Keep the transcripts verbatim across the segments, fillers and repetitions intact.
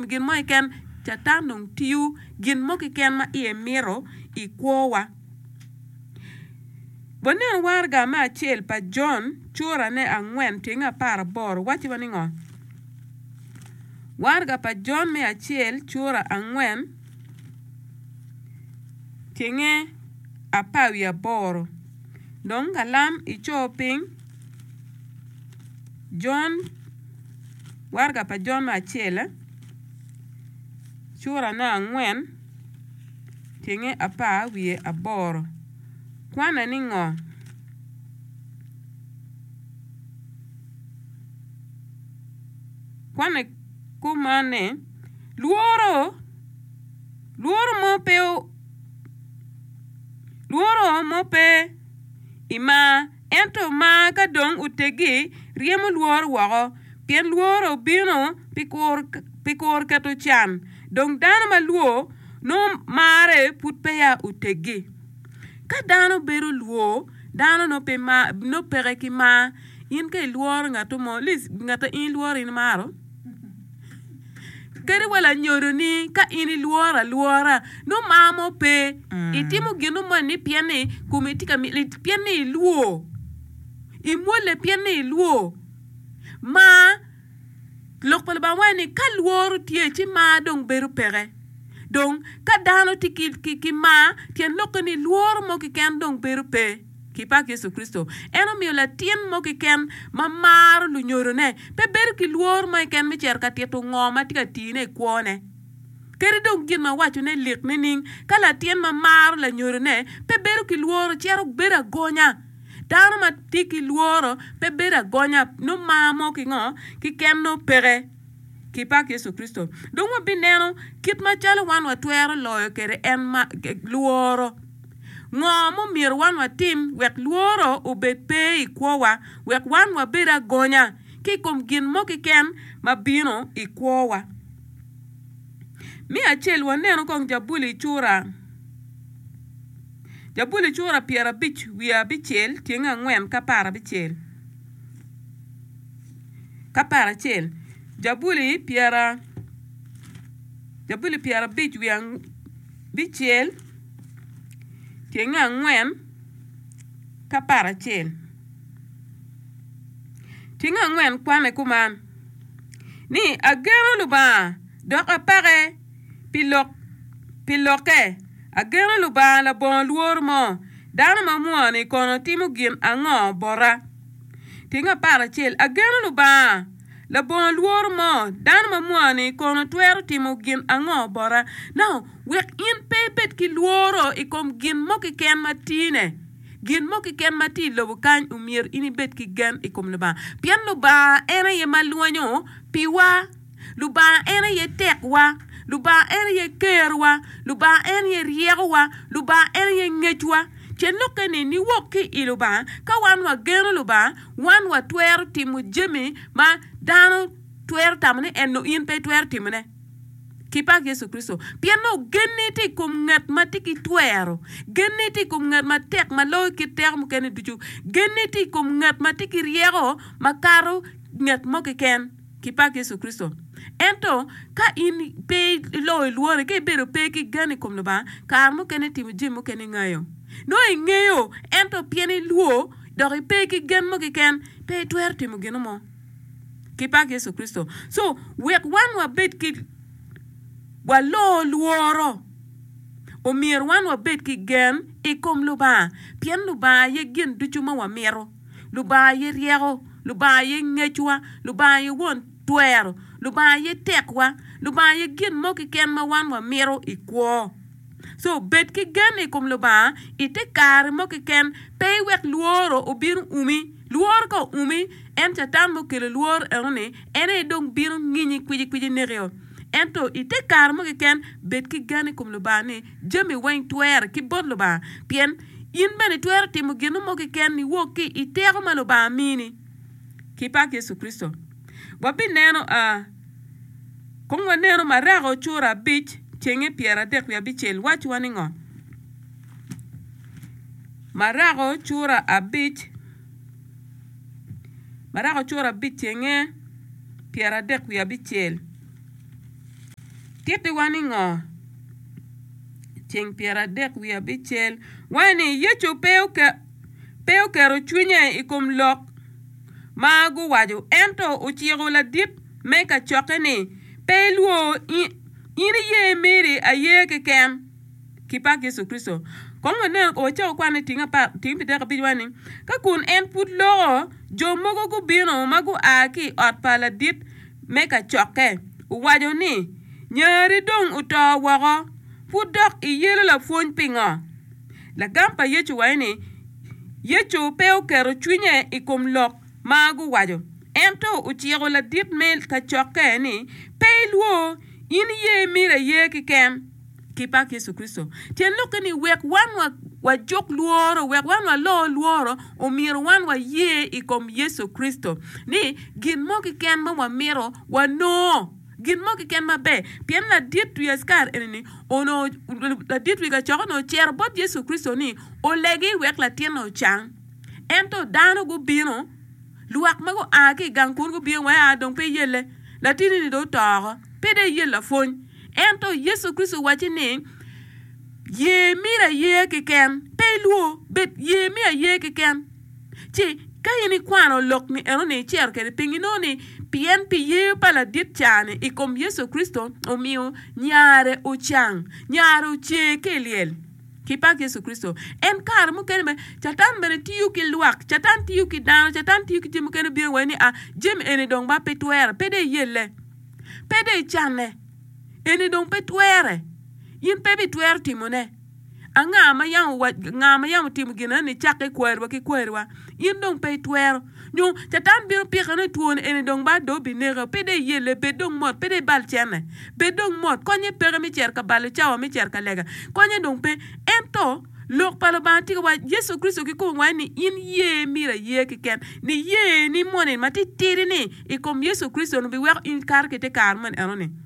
gin mo ken chatan dong tiu gin mo ken ma ie miro i kwowa. Bonen warga ma achiel pa John chura ne ang'wen tinga par bor wachi waningo. Warga pa John me achiel chura ang'wen tinge apawi aboro. Dong kalam ichoping John warga pa John ma achiel chura na ang'wen tinge apawi aboro. Kwana ningo. Kwana kumane luoro luoro mo pe luoro mo pe ima ento ma ka dong utegi riemo luoro wago pien luoro bino pikor pikor kato chan dong dano ma luo no mare put pe ya utegi. Ka dano beru luo dano no pe ma no pere ki ma in ke luor ngato mo lis ngato in luor in maro kere wala nyoro ni ka in luora luora no mamo pe mm. Itimo gino mo ni piane kumitika mi piane luo imole piane luo ma lokpal ba wani ka luor tie chi ma dong beru pere dong ka dano tiki ki ma tien lokoni luor mo ki ken dong beru pe ki pa Yesu Kristo eno mi la tien mo ki ken ma mar lu nyoro ne pe beru ki luor mo ken mi cher ka tieto ngoma tika tine kwone keri dong gin ma wacho ne lik ne ning kala tien ma mar la nyoro ne pe beru ki luor chero bera gonya dano ma tiki luoro pe bera gonya no mamo ki ngo ki ken no pere ki pa Yesu Kristo dong wa bineno kit ma chalo wan wa twero loyo kere en ma luoro ngo mo mir wan wa tim wek luoro ubet pe i kwowa wek wan wa bera gonya ki kom gin mo ki ken ma bino i kwowa. Mi achiel waneno kong jabuli chura jabuli chura piera bich wia bichel tinga ngwen kapara bichel kapara chel Jabuli piara Jabuli piara bich wiang bichel tinga ngwen kapara chel tinga ngwen kwane kuman ni agero luba dok apare pilok piloke agero luba la bon luor mo dana mamuani kono timu gin ango bora tinga para chel agero luba la bon luor mo dan ma muani kono twero timo gin ango bora now wek in pepet ki luoro ikom gin mo ki ken matine gin mo ki ken mati lobo kan umir ini bet ki gen ikom luba pian luba ena ye maluonyo piwa luba ena ye tekwa luba ena ye kerwa luba ena ye riegwa luba ena ye ngechwa chen lokene ni woki iluba ka wan wa geno luba wan wa twer timu jemi ma dano twer tamne enno in pe twer timne kipa Yesu Kristo piano geneti kum ngat matiki twero geneti kum ngat matek malo ki ter mu ken duju geneti kum ngat matiki riero makaro ngat mo ke ken kipa Yesu Kristo ento ka in pe lo luore ke bero pe ki gani kum luba kar mo ken timu jemi mo ken ngayo no ingeyo ento pieni luo dori pe ki gen mo ki ken pe twerti mo geno mo ki pa Yesu Kristo so wek wan wa bet ki wa lo luoro o mir wan wa bet ki gen e kom luba pien luba ye gen duchu ma wa miro luba ye riego luba ye ngechwa luba ye won twero luba ye tekwa luba ye gen mo ki ken ma wan wa miro ikwo so bet ki gane kom luba ite kar mo ki ken pe wek luoro obir umi luor ko umi en chatan mo ke luor erne ene dong bir ngini kwiji kwiji nereo ento ite kar mo ki ken bet ki gane kom luba ne jemi wen twer ki bod luba pien in bene twer timo gino mo ki ken ni woki ite ko maluba mini ki pa Yesu Kristo wabi neno a uh, kongwa neno marago chura bich chenge piera dek ya bichel wachi waningo marago chura abich marago chura bich chenge piera dek ya bichel Tieti wani ngo. Tieng piera dek wi abichiel. Wani yecho peo ke peo kero chunye ikum lok. Magu waju ento uchigo la dip meka chokeni. Peluo ini ye miri a ye ke kem. Kipak Yesu Kristo. Kongo ne o cha kwa ne tinga pa ting pite ka bidwani. Ka kun en put lo jo mogo gu bino magu aki ot pala dip meka choke. Waju ni nyari dong uto wago. Pudok i yelo la fuon pinga. La gampa yechu wani. Yechu peo kero chunye ikum lok magu waju. Ento uchigo la dip mel ka choke ni. Peluo ini ye mira ye ki kem. Kipak Yesu Kristo. Tien loke ni wek wan wa, wa jok luoro, wek wan wa lo luoro, o miro wan wa ye ikom Yesu Kristo. Ni gin mo ki ken ma wa miro wa no. Gin mo ki ken ma be. Pien la dit tu yaskar enini. Ono la dit wi ka choko no cher bot Yesu Kristo ni. O legi wek la tien no chang. Ento dano gu bino. Luak ma go aki gankun gu bino wa adong pe yele. La tini ni do toro. Pe de yele la fony. Ento Yesu Kristo wachi ni. Ye mira ye ki ken. Pe luo. Bet ye mira ye ki ken. Chi. Kaya ni kwano lok ni ero ni cher kere pingino ni. Pien pi ye pala dit chane. Ikom Yesu Kristo. O mio. Nyare o chang. Nyare o che ke liel. Kipak Yesu Kristo. En kar mu kene me. Chatan bere tiyu ki luak. Chatan tiyu ki dano. Chatan tiyu ki jimu kene biyo weni a. Jim eni dong ba petuere. Pede yele. Pede chane. Eni dong petuere. Yin pebi tuere timone. Anga ma yang wa nga ma yang timu gina ni chake kwerwa ki kwerwa. Yin dong petuere. Nyo chatan biro pikane tuone eni dong ba do binega. Pede yele. Bedong mot. Pede bal chene. Bedong mot. Konye pere mi cherka bale chawa mi cherka lega. Konye dong pe. Ento. Lok palo ba tiga wa Yesu Kristo ki ko wani in ye mira ye ki ken. Ni ye ni mone mati tiri ni. Ikom Yesu Kristo no bi wak in kar ke te kar man ero ni.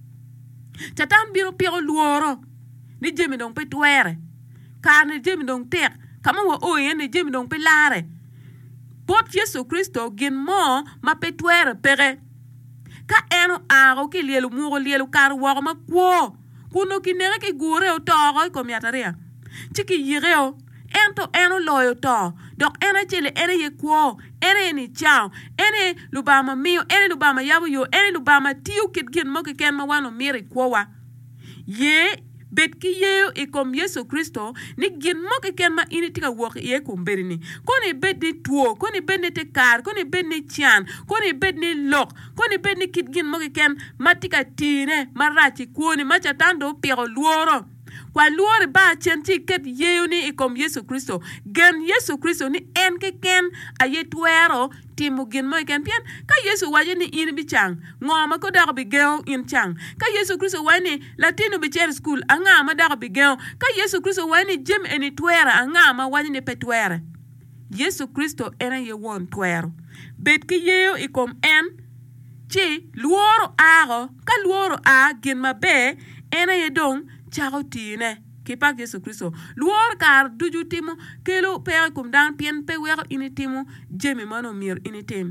Chatan biro piro luoro. Ni jemi dong pe tuere. Kar ni jemi dong tek. Kama wa oye ni jemi dong pe lare. Bot Yesu Kristo gin mo ma pe tuere pere. Ka eno aro ki lielu muro lielu kar wako ma kwo. Kuno ki nere ki gure o toro ikom yataria. Chiki yireo. Ento eno loyo to. Dok ene chile ene ye kwo. Ene ni chao. Ene lubama mio. Ene lubama yabu yo. Ene lubama tiyo kit gin mo ki ken ma wano miri kwo wa. Ye bet ki yeo ikom Yesu Kristo. Ni gin mo ki ken ma ini tika wok ye kumberi ni. Koni bet ni tuo. Koni bet ni tekar. Koni bet ni chan. Koni bet ni lok. Koni bet ni kit gin mo ki ken ma tika tine. Marachi kwoni. Macha tando pero luoro. Kwa luore ba chenti ket yeo ni ikom Yesu Kristo. Gen Yesu Kristo ni en ke ken a ye tuero timu gen mo ken pien. Ka Yesu waje ni in bi chang. Ngoma ko dago bi geo in chang. Ka Yesu Kristo wani latino bi cher school. Anga ma dago bi geo. Ka Yesu Kristo wani jim eni tuera. Anga ma waje ni pe tuera. Yesu Kristo ena ye won tuero. Bet ki yeo ikom en. Chi luoro aro. Ka luoro a gen ma be. Ena ye dong. Chao tine. Kipak Yesu Kristo. Luor kar duju timu. Kelo pere kum dan pien pe wero ini timu. Jemi mano mir ini tim.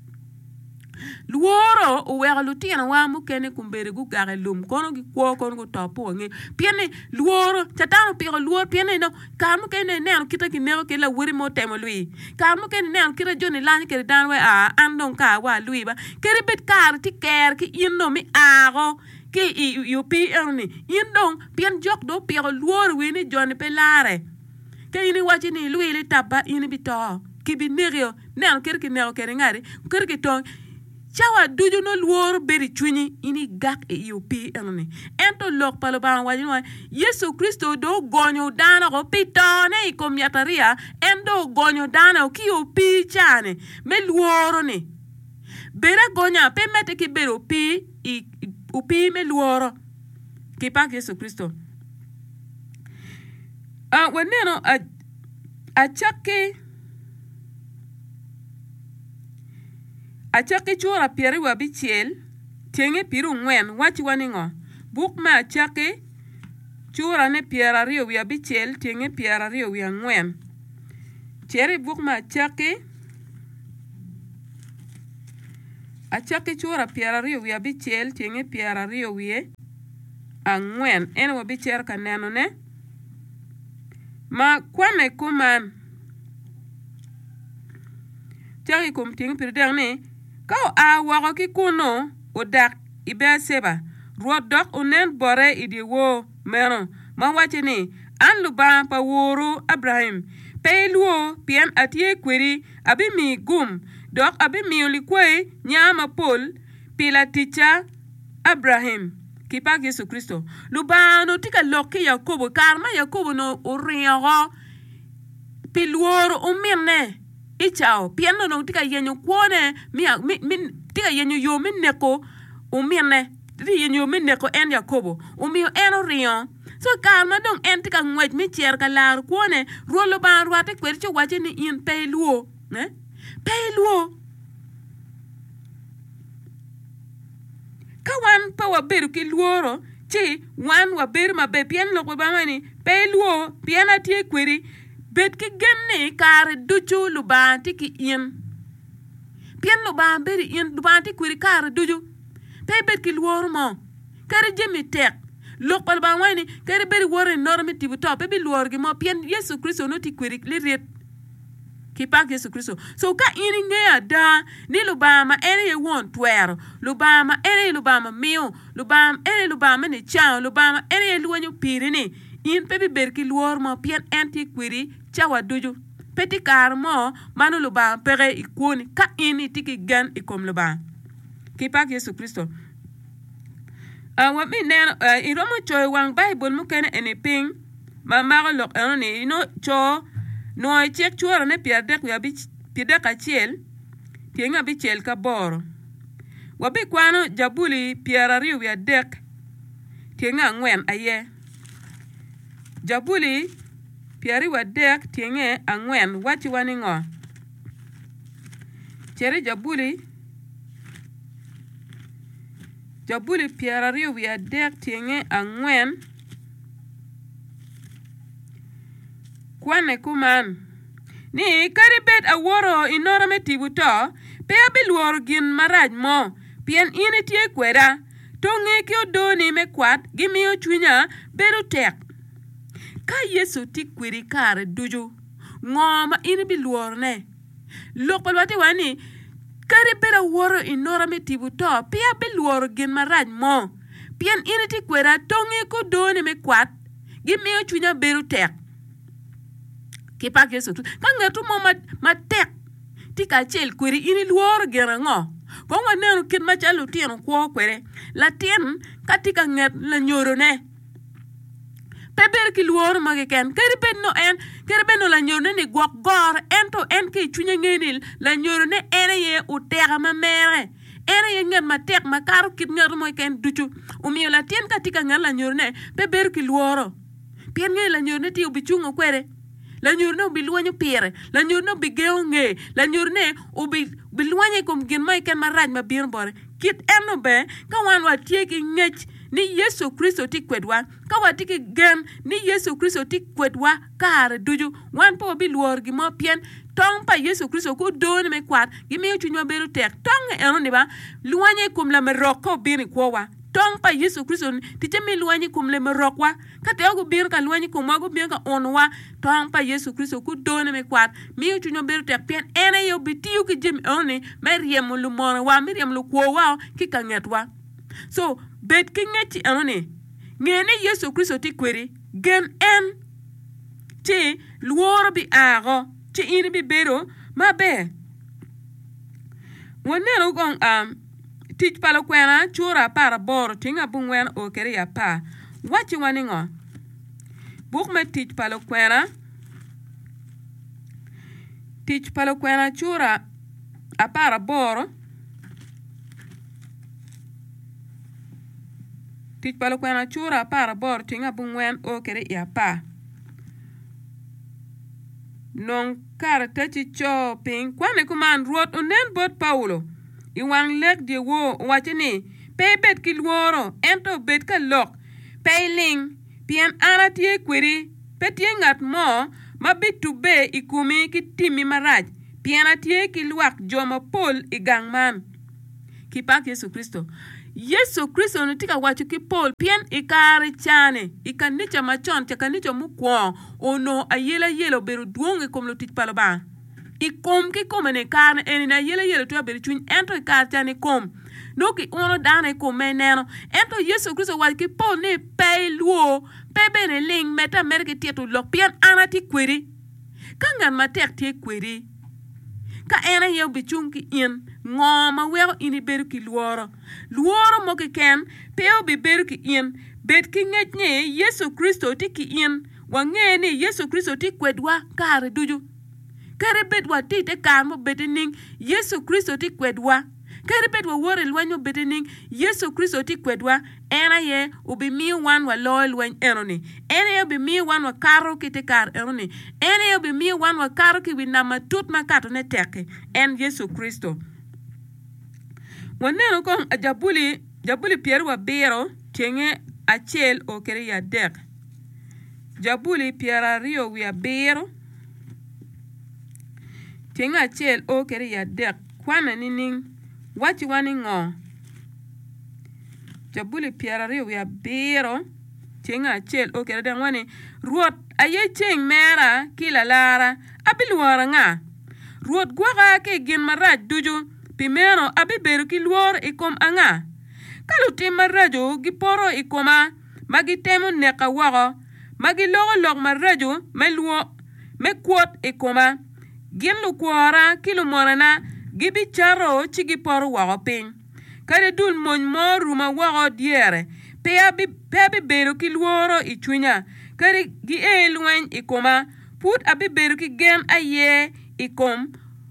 Luoro o wero lutina wa mukene kumbere gu gare lum. Kono gi kwa kono gu topo nge. Piene luoro. Chatano pere luor piene no. Kar mukene neno kita ki nero ke la wuri mo temo lui. Kar mukene neno kita joni lani kere danwe a andong ka wa lui ba. Kere bet kar ti ker ki indo mi aro. Ki yu pi erni in dong pien jok do pero luor wini joni pelare ke ini wachi ni lui li taba ini bito ki bi nerio nan ker ki nero ker ngari ker ki tong chawa duju no luor beri chuni ini gak e yu pi erni ento lok palo ba waji wa Yesu Kristo do gonyo dana go pitone ikom yataria endo gonyo dana ki yu pi chane me luoro ni bera gonya pe mete ki bero pi i upi me luoro. Kipak Yesu Kristo. Uh, weneno a a chake a chake chura pieri wa bichiel tienge piru ngwen wachi waningo. Buk ma a chake chura ne piera rio wi bichiel tienge piera rio wi ngwen. Cheri buk ma a chake a chake chura piera rio wi abichiel tienge piera rio wie ang'wen en wabicer ka neno ne ma kwame kuman chaki kum ting pirdeng ni ka a wako ki kuno odak ibe seba ruot dok unen bore idi wo mero ma wachi ni an luba pa wuru Abraham pe luo pien atie kweri abi mi gum dok abi mi ulikwe nyama pol pila ticha Abraham kipa Yesu Kristo lubano tika loki Yakobo karma Yakobo no uriyo piluoro umine ichao piano no tika yenyo kwone mi min tika yenyo yo mineko umine tika yenyo mineko en Yakobo umio eno riyo so karma dong en tika ngwech mi cher ka lar kwone rolo ban ruate kwercho wache ni in peluo ne peluo ka wan pa waberu ki luoro chi wan waberu mabe pien loko bamani pe luo pien atie kweri bet ki genne kare duju luban ti ki in pien luban beri in luban ti kweri kare duju pe bet ki luoro mo kare jemi tek loko bamani kare beri wore normi tibu to pe bi luoro gi mo pien Yesu Kristo no ti kweri li ret kipa Yesu Kristo so ka ini ngeya da ni lubama ene ye won twero lubama ene lubama miu lubama ene lubama ni chao lubama ene ye luwanyo piri ni in pebi berki luor mo pien enti kwiri chawa duju peti kar mo manu lubama pere ikuni ka ini tiki gan ikom lubama kipa Yesu Kristo uh, what me nen uh, iromo choy wang Bible mu kene ene ping ma mago lok eno ni ino cho no chek chuoro ne pierdek wabi pierdek achiel tienga bi chel ka boro wabi kwano jabuli pierariyo wi adek tienga ang'wen aye jabuli pieri adek tienge ang'wen wachi wani ngo chere jabuli jabuli pierariyo wi adek tienge ang'wen kwane kuman ni karibet aworo inoro me tibu to pe abiluoro gin maraj mo pien ini tie kwera to ng'e ki odoni me kwat gimiyo chunya beru tek ka Yesu ti kweri kare duju ng'oma ini biluoro ne lokpal wati wani karibet aworo inoro me tibu to pe abiluoro gin maraj mo pien ini ti kwera to ng'e ki odoni me kwat gimiyo chunya beru tek kipa Yesu ka ngatu mo matek tika chel kweri ini luor gera ngo ko wanenu kin machalo tien kwo kwere la tien katika nget la nyoro ne peber ki luor magiken keri ben no en keri ben no la nyoro ne gwok gor ento en ke chunya ngenil la nyoro ne ene ye utega ma mere ene ye nget matek makaro kit nget mo ken duchu umiyo la tien katika nget la nyoro ne peber ki luoro pien nge la nyoro ne ti ubichungo kwere la nyurne ubi luanyo pire la nyurne ubi geo nge la nyurne ubi biluanye kum gin mai ken maraj ma bir bore kit eno be ka wan wa tie ki ngech ni Yesu Kristo ti kwedwa ka wa ti ki gen ni Yesu Kristo ti kwedwa kare duju wan po bi luor gi mo pien tong pa Yesu Kristo ku don me kwat gi mi chunyo beru tek tong eno ni ba luanye kum la meroko bir ko wa tong pa Yesu Kristo ti chemi luanyi kum le merokwa kate ogu bir ka luanyi kum ogu bir ka onwa tong pa Yesu Kristo ku done me kwat mi chunyo beru tek pien ene yo bitiu ki jemi oni me riem lu mona wa mi riem lu kwo wa ki ka ngetwa so bet ki ngeti oni ngene Yesu Kristo ti kweri gen en ti luoro bi ago ti iri bi bero ma be wonero gong um tich palo kwena chura para bor tinga bungwen o kere ya pa wachi wani ngo buk me tich palo kwena tich palo kwena chura a para bor tich palo kwena chura para bor tinga bungwen o kere ya pa non kar tachi cho ping kwane kuman ruot unen bot Paulo iwang lek de wo wachini pe bet ki luoro ento bet ka lok pe ling pien ana tie kweri pe tie ngat mo ma bitu be ikumi ki timi maraj pien atie ki luak joma pol igang man kipak Yesu Kristo Yesu Kristo ni tika wacho ki pol pien ikare chane ikanicha machon cha kanicha mukwo ono ayela yelo beru duonge kom lo tich palo ba ikom ki kom ne kan eni na yela yelo to beru chuny ento ikar chane kom no ki ono dana kom meneno ento Yesu Kristo wacho ki pol ni pe luo pe bene ling meta merke tieto lo pien anati kweri kangan matek tie kweri ka ena yeu bichung ki in ngoma weo ini beru ki luoro luoro mo ki ken peo bi beru ki in bet ki nget nye Yesu Kristo ti ki in wange ni Yesu Kristo ti kwedwa kare duju kare bedwa ti te kar mo betining Yesu Kristo ti kwedwa kare bedwa wore lwenyo betining Yesu Kristo ti kwedwa ena ye ubi mi wan wa loy lwen eroni ena ye ubi mi wan wa karo ki te kar eroni ena ye ubi mi wan wa karo ki winama tut makato ne teke en Yesu Kristo waneno kon jabuli jabuli Pierre wa biro tienge achel o kere ya dek jabuli Pierre rio wi biro tienge achel o kere ya dek kwana nining wachi wani ngo jabuli Pierre rio wi biro tienge achel o kere den wani ruot aye cheng mera kila lara abiluora nga ruot gwaga ke gin maraj duju Primero abi beru ki luor ikom anga. Kalu tim marajo giporo ikoma magi temo neka wago magi logo log marajo me luo me kwot ikoma gin lu kwara kilu morana gibi charo chigi poro wago ping. Kare dul mon mo ruma wago diere pe abi pe abi beru ki luoro ichunya kare gi e luen ikoma put abi beru ki gen aye ikom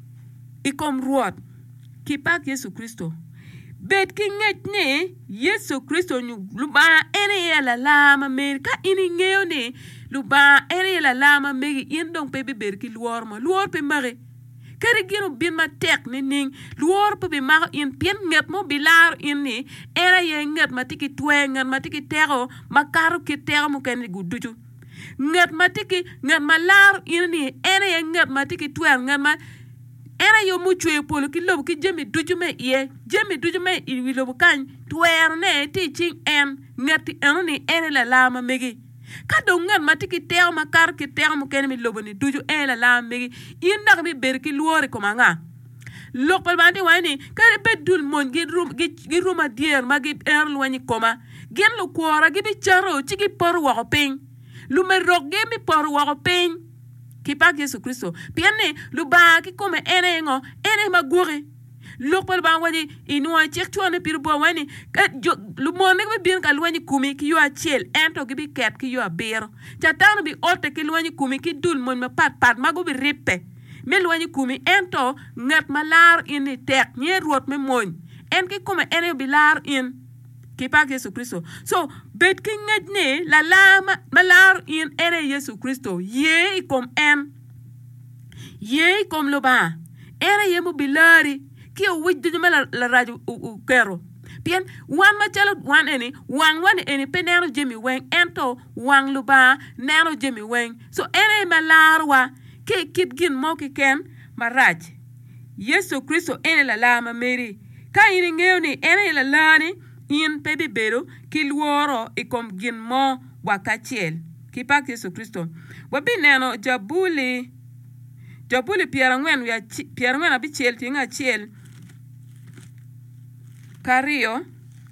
ikom ruot. Kipak Yesu Kristo. Bet ki nget ne Yesu Kristo nyu luba ene ya la lama mer ka ini ngeo ne luba ene ya la lama megi indong pe be ber ki luor mo luor pe mare kare gino bin ma tek ne ning luor pe be ma in pien nget mo bilar in ni era ye nget matiki twenga matiki tero makaro ki tero mo ken guduju nget matiki nget malar in ni ene ye nget matiki twenga ma era yo muchwe polo ki lobo ki jemi dujume ye jemi dujume i lobo kan twer ne teaching en ngati enoni ene la lama megi kado ngan matiki tew makar ki tew mo ken mi lobo ni duju ene la lama megi inda bi berki luore ko manga lokpal bandi wani kare bedul mon gi rum gi ruma dier magi er lwani koma gen lo kwora gi bi charo chigi por wa ping lu me rogge mi por wa ping Kipak Yesu Kristo. Pienne luba ki kome ene ngo ene magore. Lokpal ba wani inua chek tuane pirbo wani lu mone be bien ka luani kumi ki yo achel ento ki bi ket ki yo abero. Chatano bi ote ki luani kumi ki dul mon ma pat pat mago bi rippe. Me luani kumi ento ngat malar ini tek nye ruot me mon. En ki kome ene bi lar in Kipak Yesu Kristo. So, bet ki nget ne la lama malar in ene Yesu Kristo. Ye ikom en. Ye ikom loba. Ene ye mu bilari. Ki o wich dujuma la, la rajo u, u kero. Pien, wan machalo wan ene. Wan wan ene pe nero jemi weng. Ento wan loba nero jemi weng. So, ene malar wa. Ki kit gin mo ki ken maraj. Yesu Kristo ene la lama meri. Ka ini ngeo ni ene la lani. In pebi bero ki luoro ikom gin mo wakachiel. Kipak Yesu Kristo. Wabi neno jabuli jabuli Pierre ngwen ya Pierre ngwen abi chiel tinga chiel. Kario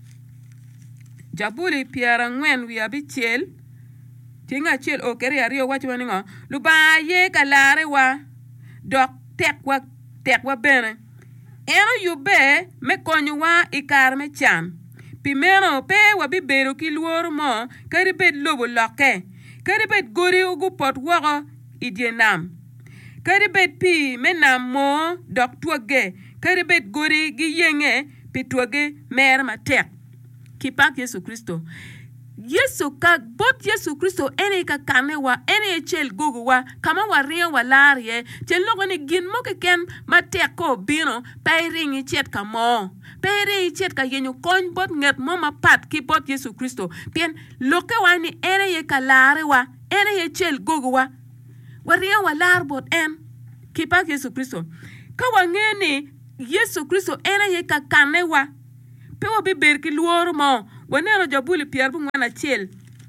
jabuli Pierre ngwen wi abi chiel tinga chiel o keri ario wacho waningo luba ye kalare wa dok tek wa tek wa bene. Eno yube me konyo wa ikar me chan. Primero pe wabi beru ki luor mo kari bet lobo loke kari bet gori ugu pot wago idye nam kari bet pi me nam mo dok tuage kari bet gori gi yenge pi tuage mer matek. Kipak Yesu Kristo. Yesu ka bot Yesu Kristo ene ka kane wa ene chel gogo wa kama wa ria wa larie chel logo ni gin mo ke ken matek ko bino pe ringi chet ka mo pe ringi chet ka yenyo kon bot nget mo ma pat ki bot Yesu Kristo pien loke wa ni ene ye ka lare wa ene ye chel gogo wa wa ria wa lar bot en Kipak Yesu Kristo ka wa ngene Yesu Kristo ene ye ka kane wa pe wo bi ber ki luor mo wanero jabuli pier bu ngwana chiel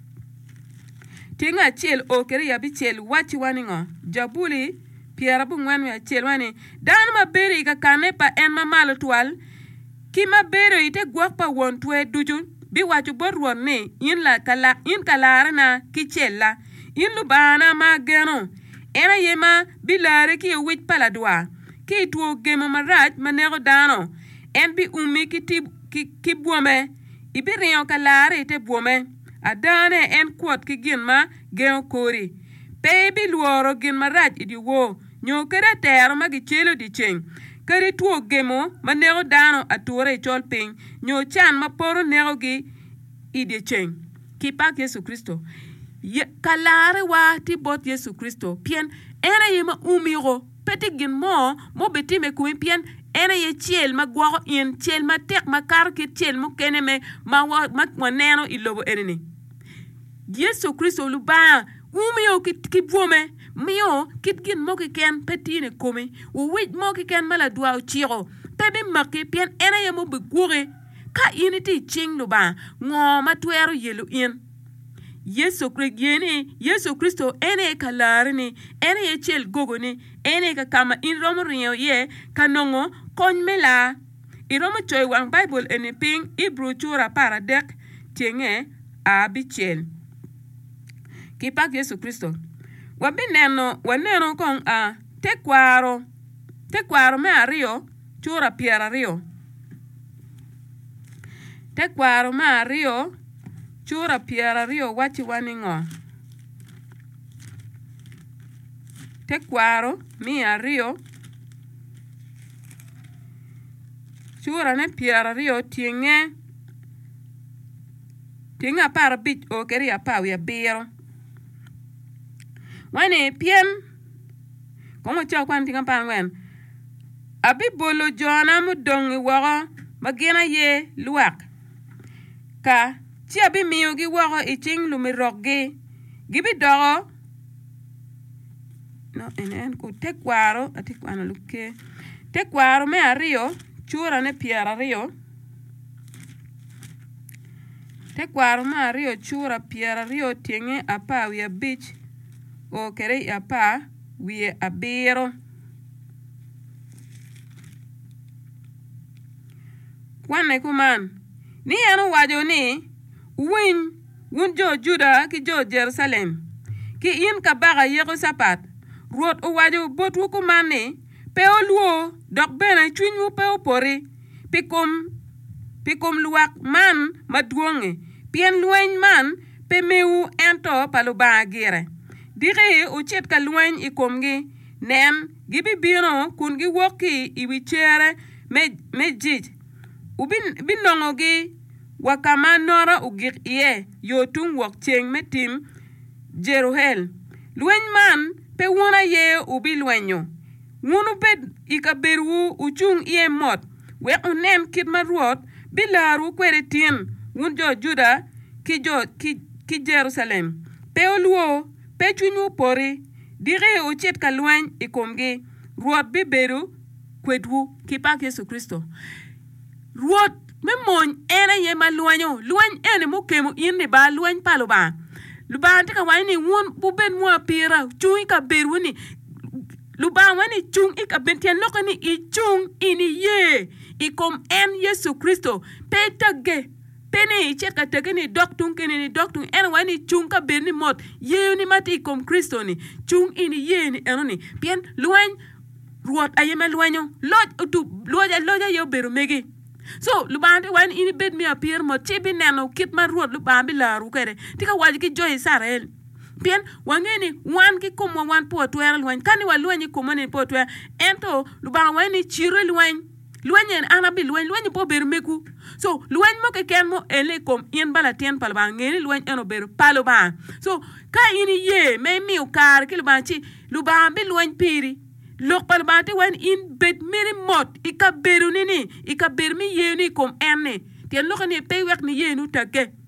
tinga chiel o kere ya bi chiel wachi wani ngo jabuli pier bu ngwan ya chiel wani dan ma beri ka kane pa en ma malo twal ki ma beri ite gwak pa won twe duju bi wachu borwon ne yin la kala yin kala na ki chiel la yin lu bana ma geno ena yema bilare ki wit paladwa ki tuo gemo maraj manego dano en bi umi ki tib ki, ki buome ibi riyo kalare te buome adane en kwot ki gin ma geno kori pe bi luoro gin maraj idi wo nyo kere tero ma gi chelo di cheng kere tuo gemo manego dano atore chol ping nyo chan ma poro nego gi idi cheng ki pak Yesu Kristo Ye, kalare wa ti bot Yesu Kristo pien ena yema umiro peti gin mo mo beti me kuin pien ena ye chiel ma gwago in chiel ma tek ma kar ki chiel mo kene me ma wa ma waneno ilobo eneni Yesu Kristo lu ba umio ki ki bome mio kit gin mo ki ken peti ne komi o wit mo ki ken mala dua o chiro pebi makki pien ena yemo be gore ka initi ching lu ba ngo ma twero yelu in Yesu Kristo yene Yesu Kristo ene kalare ni ene ye chel gogo ni ene ka kama in romo riyo ye kanongo konmela i romo choy wang Bible ene ping Hebrew chura para dek tienge a bichel kipak Yesu Kristo wabi neno waneno kong a te kwaro te kwaro me ario chura piera rio te kwaro me ario chura piera rio wachi wani ngo te kwaro mi ario chura ne piera rio tienge tinga para bit o keri apa wi biro wani pien komo cha kwan tinga pan wen abi bolo jona mu dongi wago magena ye luak ka Chi abi miyo gi wago i ching lumirok gi. Gibi dogo. No, ene en ku te kwaro. Ati kwano luke. Te kwaro me ario. Chura ne piera rio. Te kwaro me ario chura piera rio tienge apa wia beach. O kere apa wia abiro. Kwane kuman. Ni anu wajo ni. Win, wun jo Juda ki jo Jerusalem. Ki in ka baga yego sapat. Ruot o wajo bot wuku mani. Pe o luo, dok bena chunyu pe o pori. Pikom, pikom luak man maduonge. Pien luen man pe meu ento palo ba gire. Dire o chet ka luen i komgi. Nem, gibi bino kun gi woki i wichere me, me jij. Ubin binongo gi. Wakama nora ugir iye yotung wak cheng metim Jeruhel. Luen man pe wuna ye ubi luenyo. Wunu bed ikaberu uchung iye mot. Wek unen kid maruot bilaru kwere tien. Wun jo Juda ki jo ki, ki Jerusalem. Pe oluo pe chunyu pori. Dire uchet ka luen ikomge. Ruot biberu kwedwu kipak Yesu Kristo. Ruot me mon ene ye ma luanyo luany ene mo kemo inde ba luany palo ba lu ba tika wani won bu ben mo pira chung ka beruni lu ba wani chung ik abentien lokani i chung ini ye i kom en Yesu Kristo pe tagge pene i chet ka tagge ni doktung kene ni doktung ene wani chung ka berni mot ye ni mati kom Kristo ni chung ini ye ni enoni pien luany ruot ayema luanyo loj utu loja loja yo beru megi. So, lubante wan ini bed mi appear mo chibi neno kit ma ruot lubambi la rukere. Tika waji ki joy Israel. Pien wangeni wan ki kumo wan po twere luany. Kani wa luany kumani po twere. Ento lubang wani chiro luany. Luany en anabi luany. Luany po beru meku. So, luany mo ke ken mo ele kom ien bala tien palba. Ngeni luany eno beru palo ba. So, ka ini ye me mi ukar ki lubanchi lubambi luany piri. Lok palbate wan in bet miri mot ika beru nini ika bermi yeni kom enne tien lokani pe wek ni yenu tagge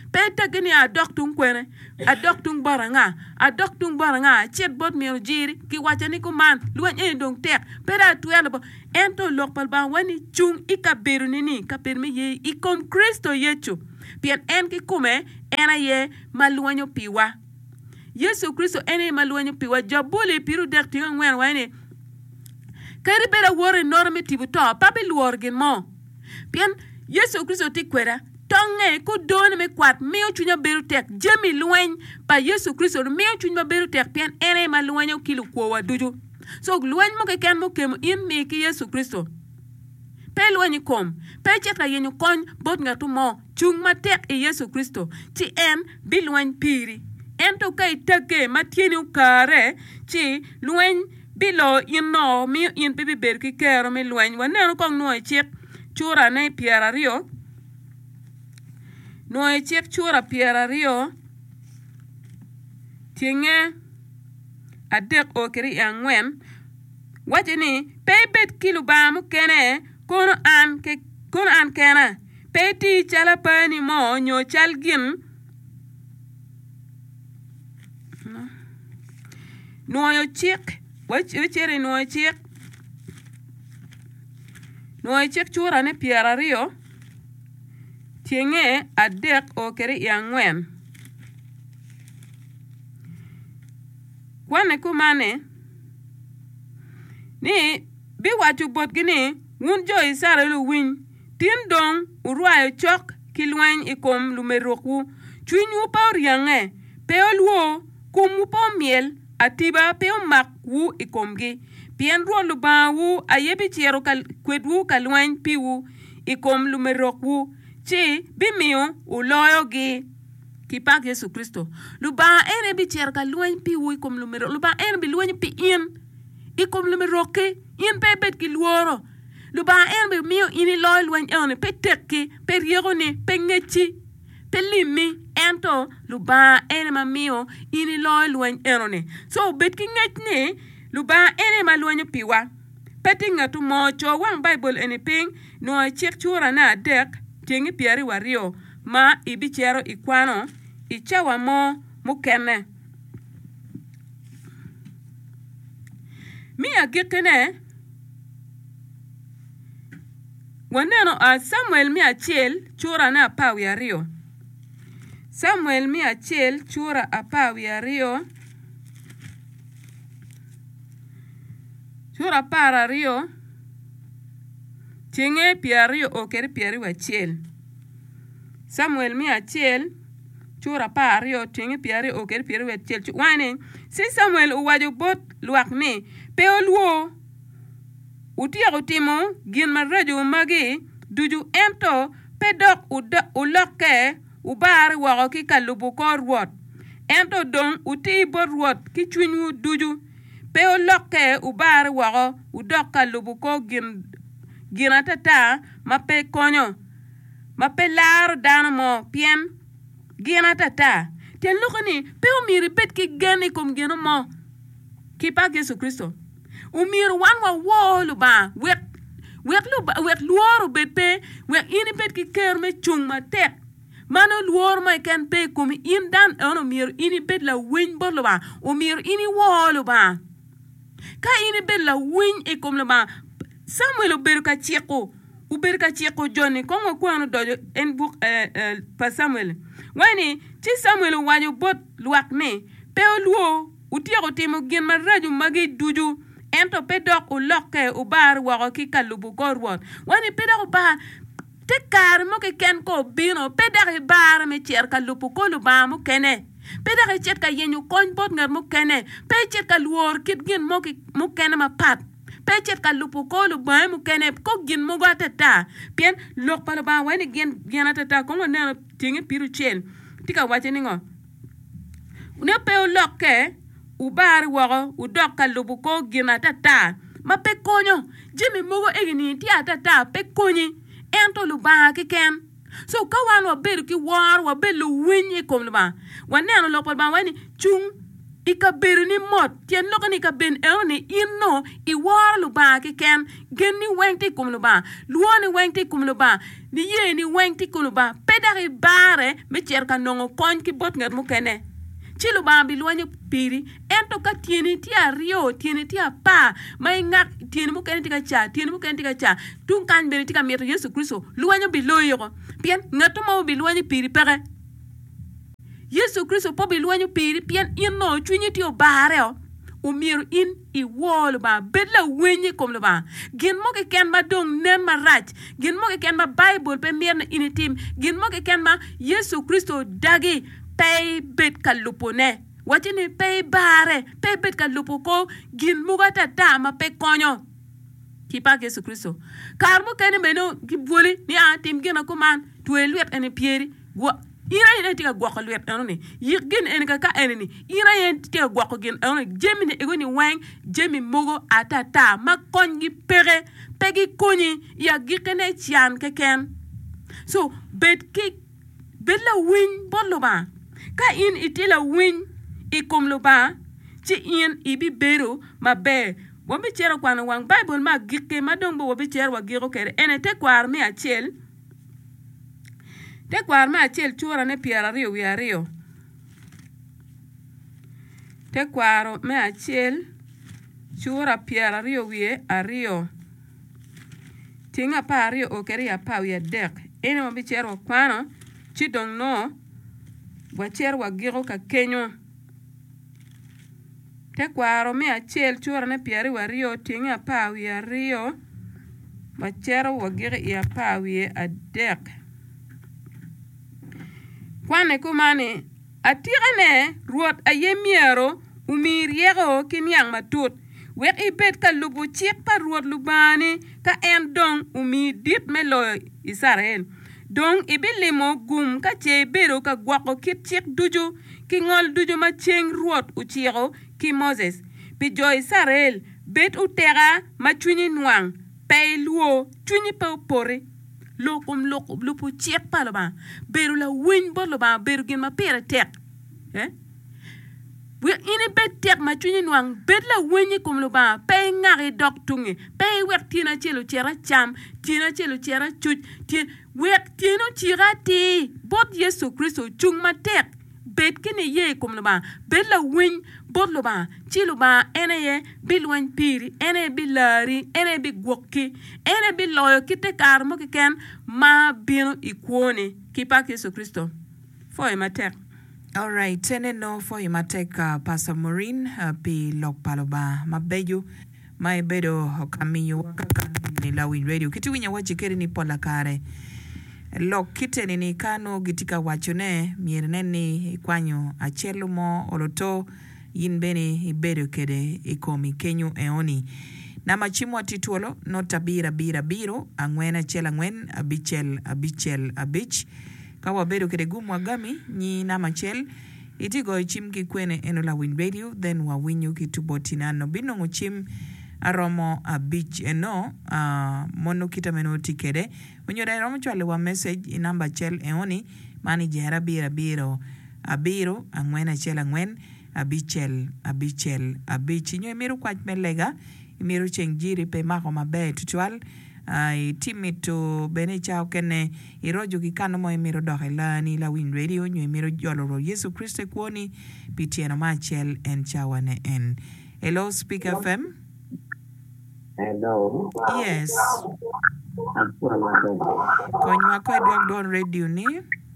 pe tagini a doktung kwene a doktung baranga a doktung baranga chet bot mi jiri ki wachani ko man luan e dong tek pe da tuel bo ento lokpal ba wani chung ikaberu nini kaper mi ye ikom Kristo yechu pian en ki kume ena ye maluanyo piwa Yesu Kristo ene maluanyo piwa jabuli piru dek tinga ngwen wani kari bera wore norme tibuto papi luorgin mo pian Yesu Kristo ti kwera tonge ko don me kwat miyo chunya beru tek jemi lueny pa Yesu Kristo miyo chunya beru tek pian ene maluanyo kilu kwa duju so lueny mo ke ken mo kem in mi ki Yesu Kristo pe lueny kom pe cheta yenyu kon bot ngatu mo chung ma tek e Yesu Kristo ti en bi lueny piri ento kai take matieni ukare ti lueny bilo ino mi in pipi ber ki kero mi lueny waneno kong no chek chura ne piera rio no chek chura piera rio tienge adek okeri angwen wajini pe bet kilu bamu kene kono an ke kono an kena pe ti chala pani mo nyo chalgin no yo chek wachere no chek no chek chura ne piera rio tienge adek okeri yangwen kwane kumane ni bi wachu bot gini wun jo isara lu win tin dong urwayo chok kilwany ikom lumeroku chwinyu pa oriange peolwo kumu pa miel atiba peo mak wu ikomgi pien ruo luba wu ayebi chiero kal kwedwu kalwany piwu ikom lumerok wu chi bimiyo uloyo gi kipak Yesu Kristo luba ene bi chiero kalwany piwu ikom lumerok luba ene bi luany pi in ikom lumerok ki in pe bet ki luoro luba ene bi miyo ini loy luany ene pe tekki pe riego ni pe ngechi pe limi ento luba ene ma mio ini loy luany erone so bet ki ngech ni luba ene ma luany piwa peti ngatu mo cho wang Bible ene ping no chek chura na dek tingi piari wario ma ibi chero ikwano ichawa mo mukene mi agikene waneno a Samuel mi achiel chura na pawi ario Samuel mi achiel chura apawi ario chura para ario tinge piario okeri piari wachiel Samuel mi achiel chura para ario tinge piari okeri piari wachiel wane si Samuel uwajo bot luak ni pe oluo utiago timo gin marrajo magi duju ento pedok uloke ubar wago ki kalubu ko ruot ento dong uti bor ruot ki chwinyu duju pe oloke ubar wago udok kalubu ko gin ginatata mape konyo mape laro dano mo pien ginatata ten lukani pe umiri bet ki geni kum gino mo ki pa Yesu Kristo umir wan wa wo luba wek wek luba wek luoro bet pe wek ini bet ki ker me chung ma tek mano luor mai ken pe kum in dan ono mir ini bet la win bor loba o mir ini wo loba ka ini bet la win e kum loba Samuel ber ka chiko u ber ka chiko Johnny kongo kwano dojo en book eh, eh, pa Samuel wani ti Samuel wajo bot luak ne pe luo utiago timo gin maraju magi duju ento pedok u lokke u bar wago ki kalubu gorwot wani pedok ba te kar mo ke ken ko bino pedare bar me cher ka lupu ko lu ba mo kene pedare chet ka yenyu kon bot ngar mo kene pe chet ka luor kit gin mo ki mo kene ma pat pe chet ka lupu ko lu ba mo kene ko gin mo gata ta pien lok pa ba wani gin gin ata ko no ne tingi piru chen tika wache ni ngo ne pe o lokke u bar wago u dok ka lupu ko gin ata ta ma pe konyo jimi mogo egini ti ata ta pe konyi ento lu ba ki ken so kawan wa ber ki war wa bel lu winyi kom lu ba waneno lo ba wani chung ika beru ni mot tien no ni ka ben e ni inno I war lu ba ki ken gen ni wenti kum lu ba luo ni wenti kum lu ba ni ye ni wenti kum lu ba pedari bare me cher ka nongo kon ki bot ngat mu kene chilu ba bi luo ni piri ento ka tieni ti ario tieni ti apa mai ngak tieni mu kene ti ka cha tieni mu kene ti ka cha tun kan beri ti ka meto Yesu Kristo luo ni bi lo yo pien ngato mo bi luo ni piri pere Yesu Kristo po bi luo ni piri pien inno chunyi ti o bare o umir in I wall ba bedla wenyi kom lo ba gin mo ke ken ma dong nen ma rach gin mo ke ken ma Bible pe mer na initim gin mo ke ken ma Yesu Kristo dagi pay bet kalupone wati ni pay bare pay bet kalupo ko gin mo ga tata ma pe konyo ki pa Yesu Kristo kar mo ken meno ki boli ni atim gina ko man tuelwet ene pieri go ira yen tika gwako lwet anone yigin en ka ka eneni ira yen tika gwako gen anone jemi ne ego ni wang jemi mogo atata ma kongi pere pegi konyi ya gikene chian keken so bet ki bet la win bolo ba ka in itila win ikom lo ba chi in ibi bero ma be wombi chero kwana wang Bible ma gikke madong bo wobi chero wa giro kere ene te kwar mi achel te kwar ma achel chura ne piara rio wi ario te kwaro me achel chura piara rio wi ario tinga pa ario okeri ya pa wi adek ene mo bichero kwano chidong no wa chero wa giro ka kenyo te kwaro me achel chura ne piara wi ario tinga pa wi ario wa chero wa giro ya pa wi adek kwane kumane atira ne ruot ayemiero umir yego kinyang matut wek ibet ka lubu chik pa ruot lubani ka en dong umi dit melo Israel dong ibilimo gum ka che bero ka gwako kit chik duju ki ngol duju ma cheng ruot uchiro ki Moses pi jo Israel bet utera ma chunyi nwang pay luo chunyi pa pore lokum lokum lupu chek pa lo ba beru la win bo lo ba beru gin ma pere tek eh we ini bet tek ma chuni nwang bet la win kum lo ba pe ngari dok tungi pe wek tina chelo chera cham tina chelo chera chuch ti wek tino chira ti bot Yesu Kristo chung ma tek bet kini ye kum lo ba bet la win bot lo ba chilo ba ene ye bilwan piri ene bilari ene bi gwokki ene bi loyo kite kar mo ken ma bino ikuone kipa Yesu Kristo foi matek. All right, tene no foi matek uh, Pastor Maureen uh, pi lok paloba mabeju mai bedo kamiyo kaka ni Lawin Radio kiti winya wachikeri ni pola kare lok kite ni kano gitika wachone mierneni kwanyo achelu mo oloto yin bene ibedo kede ikomi kenyu eoni na machimo tituolo nota bira bira biro angwena chela ngwen abichel abichel abich kawa bedo kede gumu agami ni na machel itigo chim ki kwene eno Lawin Radio then wa winyu kitubotinano binongo chim aromo abich eno uh, mono kita menoti kede wenyoda romo chwale wa message inamba chel eoni mani jera bira biro abiro angwena chela ngwen abichel abichel abichi nyo emiru kwach melega emiru chengjiri pe mako mabe tutual ai uh, timito bene chao kene irojo kikano mo emiru dohe lani Lawin Radio nyo emiru joloro Yesu Kristo kuoni pitieno machel en chawane en hello Speak F M. Hello. Yes. Konywa kwa Edward Don Radio ni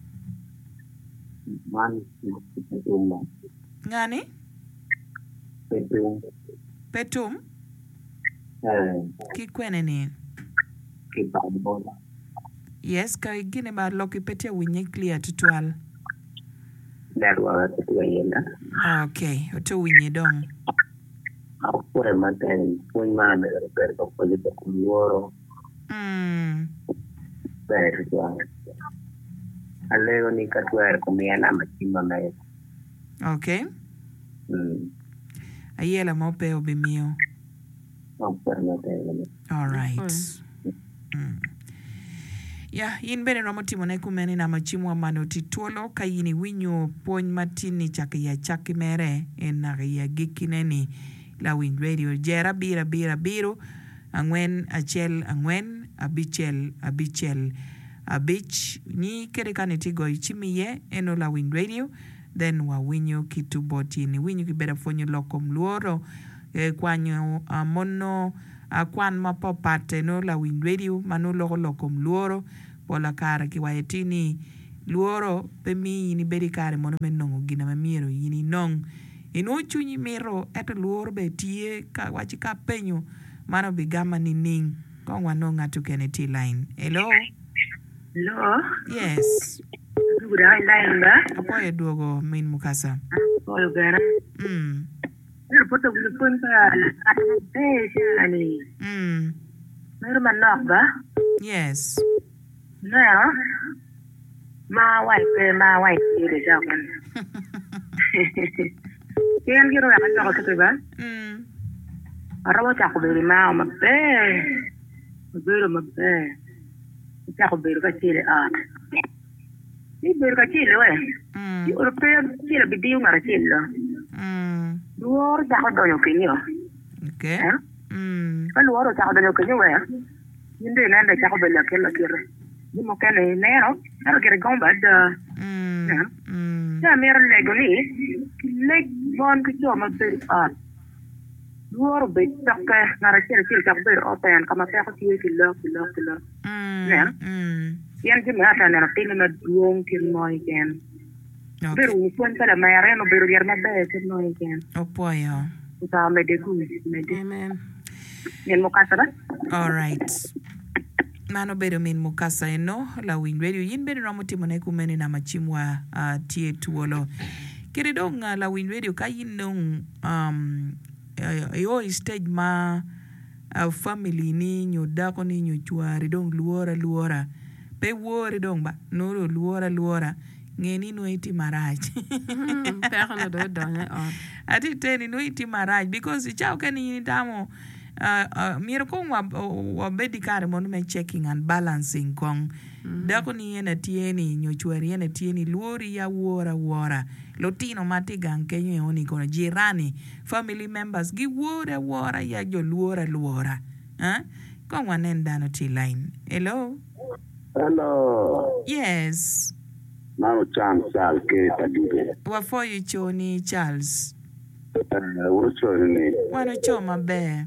Man Petum. Ngani? Petum. Petum? Eh. Kikwene ni? Kipambola. Yes, ka igine ba loki petia winye clear tutual. Darwa tuwa yena. Okay, oto winye dong. Apure maten pun mana per ko polito kumoro. Mm. Per tuwa. Alego ni katwa kumiana machimba me. Okay. Mm. Ayela mope obimio. Apure maten. All right. Mm. Mm. Ya, in bene romo timo ne kumeni na machimu amano tituolo ka yini winyo pony matini chaki ya chaki mere en na ya gikineni la Wind Radio jera bira bira biro angwen achel angwen abichel abichel abich ni kere kaniti go ichimiye eno la Wind Radio then wa winyo kitu botini winyo kibera fonyo lokom luoro e kwanyo uh, mono uh, kwan mapopate no la Wind Radio mano loko lokom luoro pola kara kiwayetini luoro pemi yini beri kare mono menongo gina mamiro yini nong ino chunyi miro eto luoro be tie ka wachi ka penyo mano bigama ni ning kongwa no ngatu keneti line. Hello? Hello? Yes. Good line ba? Apo e duogo min mukasa. Oyo gara. Mm. Pero poto gulupon pa eh shani. Mm. Meron man nok ba? Yes. No. Ma wife ma wife ile jawan. Kian giro ya ka ko ba? Mm. Arawa ta ko beri ma ma be. Beri ma be. Ta ko beri ka chile a. Ni beri ka chile we. Mm. Yo pe chile bidiu ngara chile. Mm. Luor ta ko do yo kinyo. Okay. Eh? Mm. Kan luor ta ko do yo kinyo we. Ninde nanda ta ko bella kella kire. Ni mo kene nero. Ero kire gomba da. Mm. Eh? Mm. Ya mero lego ni. Leg bon ki jo ma beri a. Luor be takke ngara chile chile ta ko beri open kama ta ko tiye kilo kilo kilo. Mm. Yeah. Mm. Yan ji ma ta na pini ma duong kin mo igen. Okay. Beru pun kala mayare no beru yer ma be kin mo igen. Opoyo. Ta me de gu me de. Amen. Yen mo kasara. All right. Mano bedo min mukasa eno la Wind Radio yin bedo ramo timo na kumeni na machimwa uh, tie tuolo. Kere dong uh, la Wind Radio ka yin nung um uh, yo stage ma uh, family ni nyo dako ni nyo chuari dong luora luora pe wori dong ba noro luora luora ngeni no iti maraj. Pero no do donye on. Ati teni no iti maraj because chao kani yin tamo Uh, uh, miro kong wa, wa bedi kare mono me checking and balancing kong mm-hmm. Dako ni yena tieni nyochweri yena tieni luori ya wora wora lotino mati gang kenyo yoni kono jirani family members gi wora wora ya jo luora luora huh? Kong wanen dano ti line. Hello? Hello. Yes. Mano cham sal ke tadibe. Wafo yu choni Charles. Uh, uro choni ni. Wano choma be.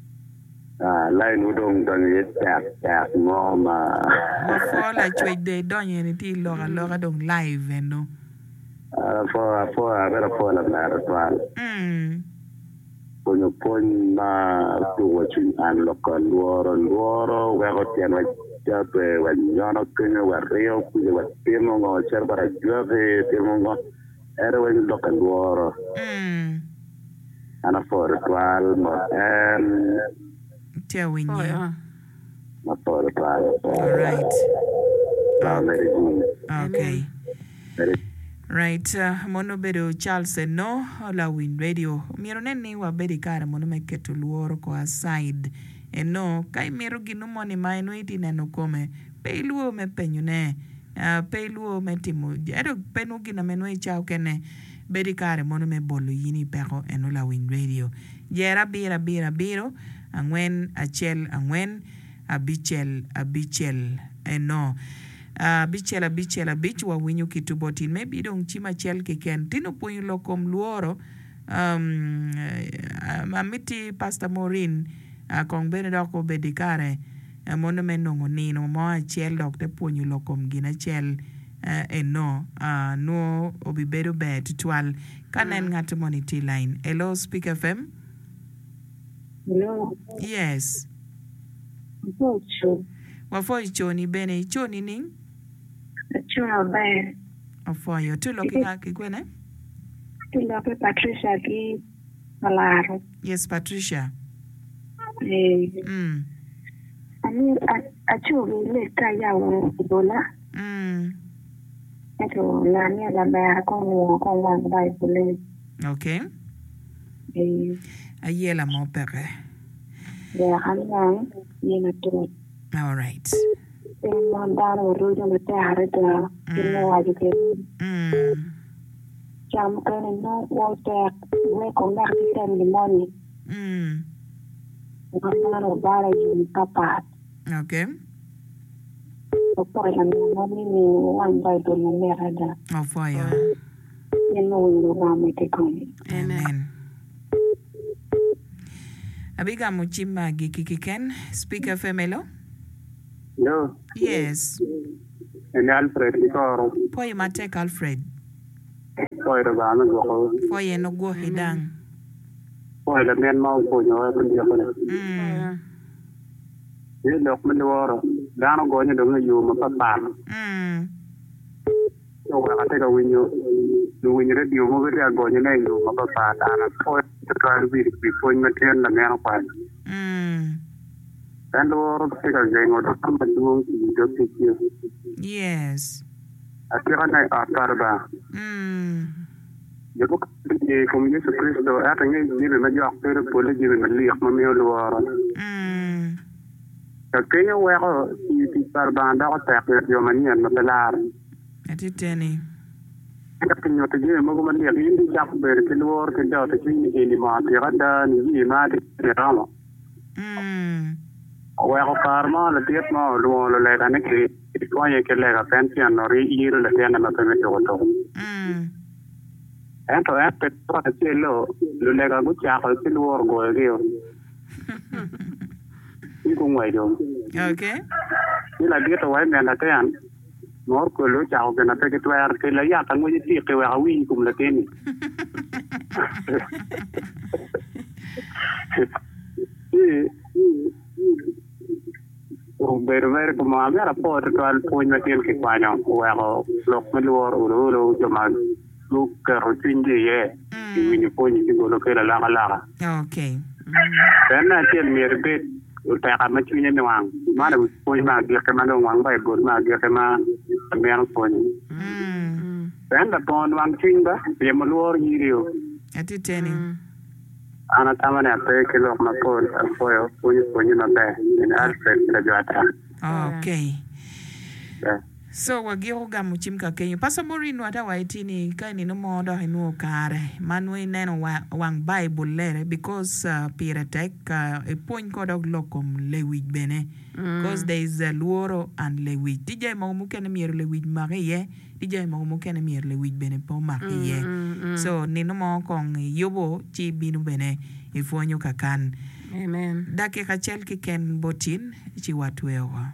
Ah, line udong dan ye tap tap ngoma. Wafo la chwe de donye ni ti loga loga dong live eno. Ah, for for vera for la na ritual. Mm. Ponyo pon na tu wachin an lokal luoro luoro wego tian wa jabe wa nyono kunyo wa rio kuye wa timo ngo cherbara jabe timo ngo era wa lokal luoro. Mm. Ana for ritual mo en Tia winye. Oh, yeah. ma for ritual. All right. Ah, very good. Okay. Very Right. Uh, mono bedo Charles no la Wind Radio. Miro neni wa bedi kare mono me ketu luoro ko aside. E no, kai miro ginu moni mai no iti neno kome. Pe luo me penyu ne. Uh, pe luo me timu. Edo penu gina menwe chao kene. Bedi kare mono me bolo yini peko eno la Wind Radio. Jera bira bira biro. Angwen achel angwen. Abichel abichel. E no. Uh, bichela bichela bich wa winyo kitubotin maybe dong chima chel ke ken tino punyo lokom luoro um uh, amiti Pastor Maureen uh, kong bene doko bedikare uh, mono menongo nino mo chel dok te punyo lokom gina chel uh, eno uh, no obibedo be tutual kanen mm. Ngati moniti line. Hello Speak F M. Hello. Yes. Bocho. Wafo ichoni bene ichoni ning Chuma ba. Afo yo tu loki ka kikwene. Tila pe Patricia ki malaro. Yes Patricia. Eh. Mm. Ani achu le kaya wa dola. Mm. Acho la ni la ba ko mo ko wa ba pole. Okay. Eh. Ayela mo pere. Ya hanang yena to. All right. mandano rujo mate harita ino ajuke Mm. jam kan no wote we ko mer ten limoni Mm. mandano bara ju papa Okay. ko por la no ni ni wan bai to no merada Oh, for you. ino ndo rame te koni Amen. Abiga muchima gikikiken. Speaker Femelo? Yo, Yes. and Alfred Ikoro, Poy matek Alfred. Toy the Bana go, Poy no go hidang. Toy the men mouth for your open. Mm. You look me the water. Down going to you, my papa. Mm. So I take a window. The window you move it, I'm going to you, my papa, and I toy to try to be before you turn the man apart. Mm. And the water take a gang or something to do you. Yes. I feel like I thought about. Mm. The book from Jesus Christ, I think it's given a job to the police, given a leak, my meal water. Mm. The Kenya where you are bound out there, your money and the lar. Atiteni. Captain, you're the game, Mogman, you're in the job where the war can do the king in the market, you're done, you might be wrong. Mm. Well, Karma, the dear mall, the wall, like an egg, it's why you can let a pension or year the end of the auto. Mm. And to ask the what a low, the leg a good chapel, still war go again. You can wait. Okay. You like get away, man, again. More cool, look out, and I take it where I kill a yak, and when you see it, where we come the thing. Very, very come on. We are a port to twelve point material Kipano, where local or Uru, Jaman, look, routine, yeah. When you point to go look at a lava lava. Okay. Then I tell me a bit. Uta kama chini ni wang, mana pun ma dia kama dong wang baik, gur ma dia kama ambil pun. Mm. Dan the pon wang chini ba, dia meluar hiriu. Atiteni. Anak taman apa kilo ma pun, foyo punya punya nabe, ini Alfred kerjaan. Okay. Yeah. So wagiro ga muchimka Kenya. Pastor Maureen wata waitini kaini no modo hinu kare. Manwe neno wa, wang Bible lere because uh, piratek uh, a point kodog lokom lewit bene. Because there is a luoro and lewit. Dijay mo mukene mir lewit mariye. Dijay mo mukene mir lewit bene po mariye. So nino mo kong yobo chi binu bene ifonyo kakan. Amen. Dake kachel ki ken botin chi watwewa.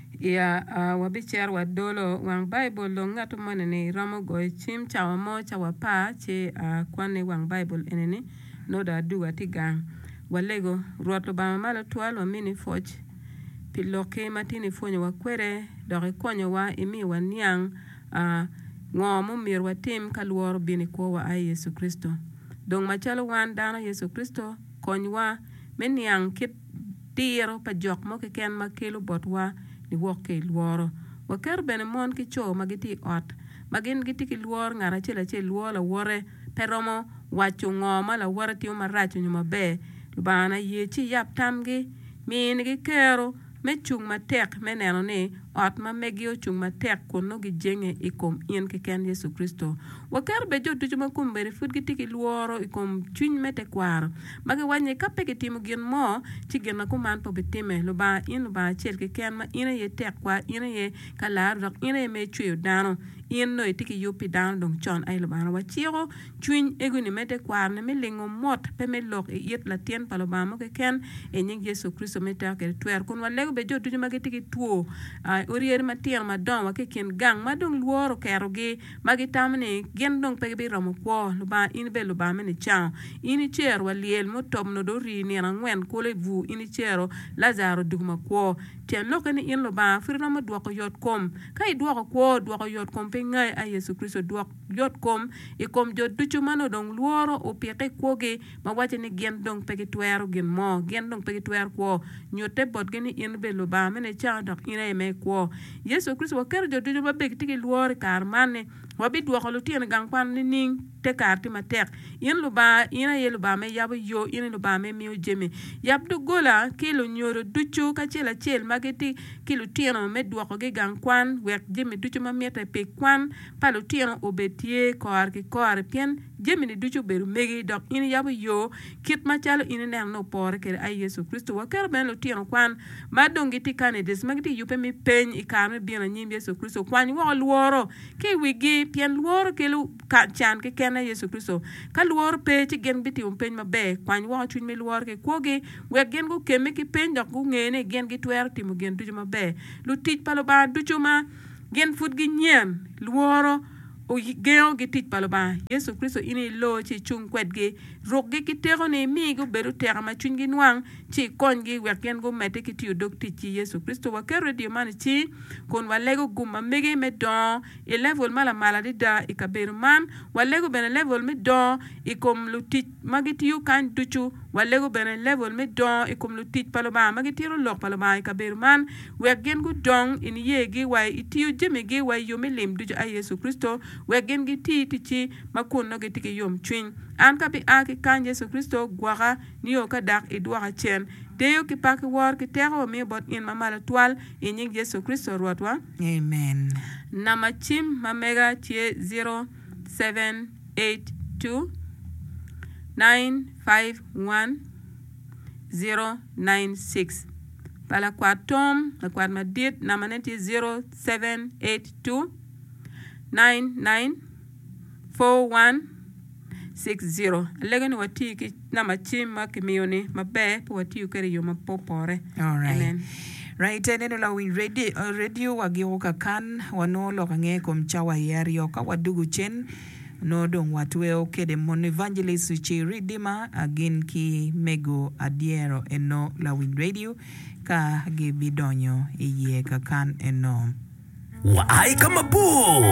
Ya uh, wabichar wa dolo wang Bible lo ngatu manene ramo goy chim chawa mo chawa pa che uh, kwane wang Bible enene no da duwa tigang walego ruoto ba malo twalo mini foch piloke matini fonyo wa kwere dore konyo wa imi wa niang uh, ngomo mir wa tim kaluor bini ko wa ay Yesu Kristo dong machalo wan dana Yesu Kristo konywa meniang kit tiro pa jok mo ke ken makelo botwa ni woke luoro waker bene mon ki cho magiti ot magin giti ki luor ngara chela che luola wore peromo wacho ngoma la wore ti maracho nyuma be lubana yechi yap tamgi min gi kero me chung matek meneno ni ot ma megi o chung matek kono gi jenge ikom ien ke ken Yesu Kristo waker be jo tuju makum bere fut gi tiki luoro ikom chuny mete kwaro magi wanye kape ki timo gin mo chi gin na kuman po bitime luba in luba chel ke ken ma ina ye tek kwa ina ye kalar dak ina ye me chuyo dano in no itiki yupi dano dong chon ay luba na wachiro chuny egu ni mete kwaro ne me lingo mot pe me lok e yet la tien pa luba mo ke ken e nying Yesu Kristo mete ake tuer kun walego be jo tuju magi tiki tuo uh, oriere matier madon wa ke ken gang madong luoro kero gi magi tamne gen dong pe bi romo ko luba in be luba meni chan ini cher wa liel mo tom no do ri ni na ngwen ko le vu ini chero Lazaro dugma ko tien lokani in luba firna mo duoko yot kom kai duoko ko duoko yot kom pe ngai a Yesu Kristo duok yot kom e kom jo duchu mano dong luoro o peke ko ge ma wache ni gen dong pe tuero gen mo gen dong pe tuer ko nyote bot geni in be luba meni chan dok ina me ko Yesu Kristo wa ker jo duchu ba be tiki luoro kar mane wa bi duoko lu tien gang kwan ni ning te karti matek yin lu ba ina ye lu ba me yabo yo ina lu ba me miu jeme yab du gola kilo nyoro duchu ka chela chel mageti kilo tieno me duoko ge gang kwan wek jeme duchu ma meta pe kwan pa lu tieno obetie kor ki kor pien jeme ni duchu beru megi dok ina yabo yo kit ma chalo ina ne no por ke ay Yesu Kristo wa ker ben lu tieno kwan ma dongi ti kane des mageti yupe mi pen i karme bien nyim Yesu Kristo kwan wo luoro ke wigi pien luoro ke lu ka chan ke kena Yesu Kristo ka luoro pe ti gen biti um pen mabe kwan wo chuny mi luoro ke kogi we gen go keme ki pen dok go ngene gen gi twer timo gen duju mabe lu tich palo ba duju ma gen fut gi nyen luoro o geo gi tich palo ba Yesu Kristo ini lo chi chung kwet gi rok gi ki tego ne mi go beru tera ma chuny gi nwang chi kon gi we gen go mete ki ti dok tich Yesu Kristo wa kero di man chi kon wa lego gumma mege me don e level mala mala di da e kaberu man wa lego ben level me don e kom lu tich magiti yu kan duchu wa lego ben level me don e kom lu tich palo ba magiti ro lok palo ba e kaberu man we gen go dong in ye gi wa iti yu jeme gi wa yu me lim duju a Yesu Kristo we gen gi ti ti chi makun no gi ti yom twin an ka bi a ki kan Yesu Kristo gwaga ni yo ka dak e dwa chen deyo ki pak war ki tero mi bot in mamala twal in ying Yesu Kristo rotwa Amen. nama chim mamega tie zero seven eight two nine five one zero nine six pala kwa tom na kwa madit nama neti zero seven eight two nine nine four one six zero legen wati ki nama chim makimioni mabe po wati ukere yo mapopore. All right. Amen. Right, neno la win radio uh, radio wagio kakan wano lo kange kom chawa yari oka wadugu chen no don watwe kede mon evangelist chi ridima again ki mego adiero eno la win radio ka gi bidonyo iye kakan eno wa ai kama bu